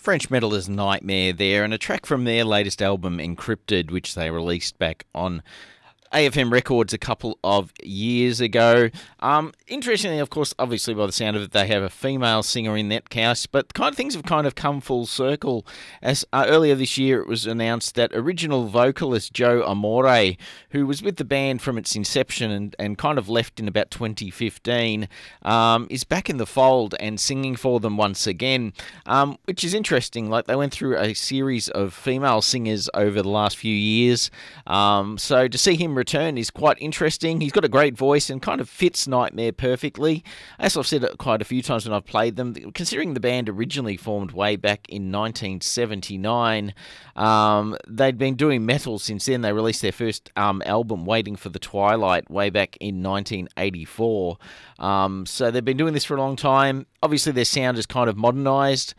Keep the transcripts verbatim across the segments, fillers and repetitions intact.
French Meddler's Nightmare there, and a track from their latest album, Encrypted, which they released back on A F M Records a couple of years ago. Um, interestingly, of course, obviously by the sound of it, they have a female singer in that cast, but kind of things have kind of come full circle. As uh, earlier this year, it was announced that original vocalist Joe Amore, who was with the band from its inception and, and kind of left in about twenty fifteen, um, is back in the fold and singing for them once again, um, which is interesting. Like, they went through a series of female singers over the last few years, um, so to see him return is quite interesting. He's got a great voice and kind of fits Nightmare perfectly. As I've said it quite a few times when I've played them, considering the band originally formed way back in nineteen seventy-nine, um, they'd been doing metal since then. They released their first um, album, Waiting for the Twilight, way back in nineteen eighty-four. Um, so they've been doing this for a long time. Obviously, their sound is kind of modernised.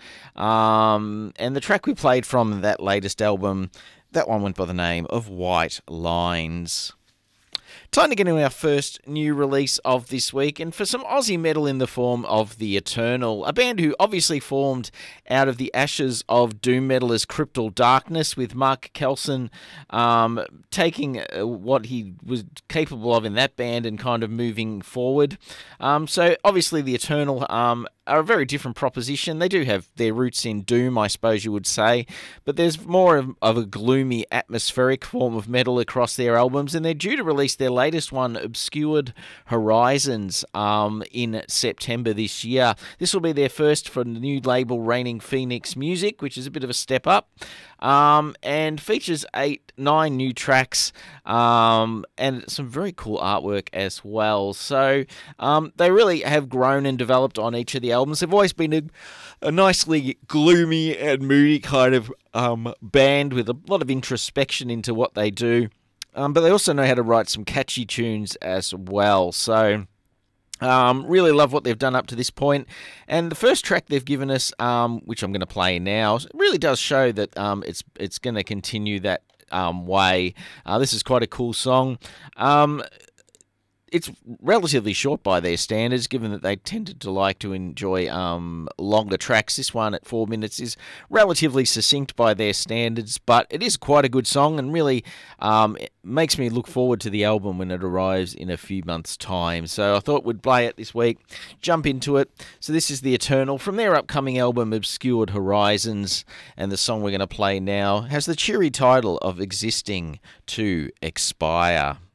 Um, and the track we played from that latest album, that one went by the name of White Lines. Time to get into our first new release of this week, and for some Aussie metal in the form of The Eternal, a band who obviously formed out of the ashes of doom metalers Cryptal Darkness, with Mark Kelson um, taking what he was capable of in that band and kind of moving forward. Um, so obviously The Eternal um, are a very different proposition. They do have their roots in doom, I suppose you would say, but there's more of, of a gloomy, atmospheric form of metal across their albums, and they're due to release their latest one, Obscured Horizons, um, in September this year. This will be their first for the new label Reigning Phoenix Music, which is a bit of a step up, um, and features eight, nine new tracks, um, and some very cool artwork as well. So um, they really have grown and developed on each of the albums. They've always been a, a nicely gloomy and moody kind of um, band with a lot of introspection into what they do. Um, but they also know how to write some catchy tunes as well. So um, really love what they've done up to this point. And the first track they've given us, um, which I'm going to play now, really does show that um, it's it's going to continue that um, way. Uh, this is quite a cool song. Um, It's relatively short by their standards, given that they tended to like to enjoy um, longer tracks. This one at four minutes is relatively succinct by their standards, but it is quite a good song, and really um, it makes me look forward to the album when it arrives in a few months' time. So I thought we'd play it this week, jump into it. So this is The Eternal from their upcoming album Obscured Horizons, and the song we're going to play now has the cheery title of Existing to Expire.